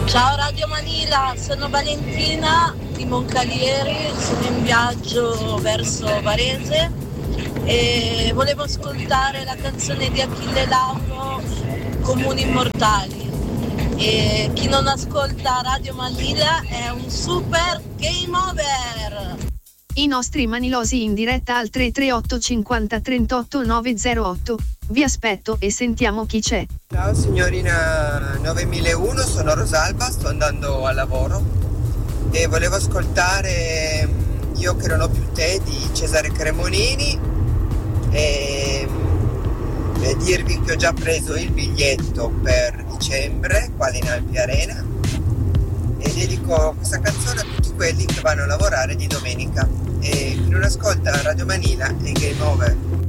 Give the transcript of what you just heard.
Ciao Radio Manila, sono Valentina di Moncalieri, sono in viaggio verso Varese e volevo ascoltare la canzone di Achille Lauro, Comuni Immortali. E chi non ascolta Radio Manila è un super game over! I nostri manilosi in diretta al 338 50 38 908. Vi aspetto e sentiamo chi c'è. Ciao signorina 9001, sono Rosalba, sto andando al lavoro e volevo ascoltare Io che non ho più te di Cesare Cremonini e dirvi che ho già preso il biglietto per dicembre qua in Alpi Arena e dedico questa canzone a tutti quelli che vanno a lavorare di domenica. E chi non ascolta Radio Manila è game over.